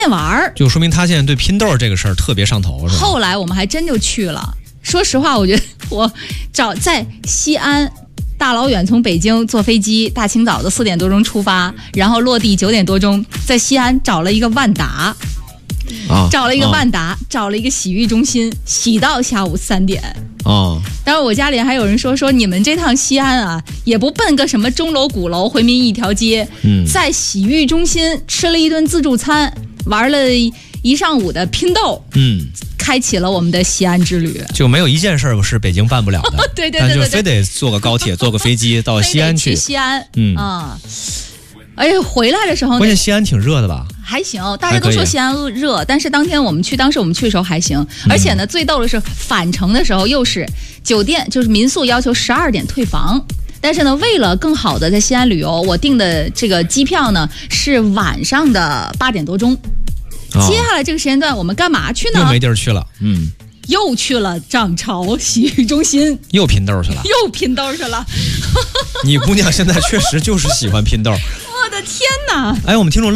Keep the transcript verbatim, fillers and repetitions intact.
玩， 就说明他现在对拼豆这个事儿特别上头，是吧？ 后来我们还真就去了。说实话，我觉得我找在西安。大老远从北京坐飞机，大清早的四点多钟出发，然后落地九点多钟，在西安找了一个万达，啊、找了一个万达、啊，找了一个洗浴中心，洗到下午三点。 哦， 当然我家里还有人说说你们这趟西安啊，也不奔个什么钟楼鼓楼回民一条街，嗯，在洗浴中心吃了一顿自助餐，玩了一上午的拼豆，嗯。开启了我们的西安之旅， 就没有一件事是北京办不了的， 对对对对， 但就非得坐个高铁、坐个飞机到西安去。 去西安，嗯啊，而且回来的时候， 关键西安挺热的吧？ 还行，大家都说西安热，但是当天我们去，当时我们去的时候还行，而且呢，最逗的是返程的时候又是酒店，就是民宿要求十二点退房。但是呢，为了更好的在西安旅游，我订的这个机票呢是晚上的八点多钟。哦、接下来这个时间段我们干嘛去呢？ 又没地儿去了，嗯， 又去了涨潮洗浴中心， 又拼豆去了， 又拼豆去了。 你姑娘现在确实就是喜欢拼豆。 我的天哪！ 哎，我们听众。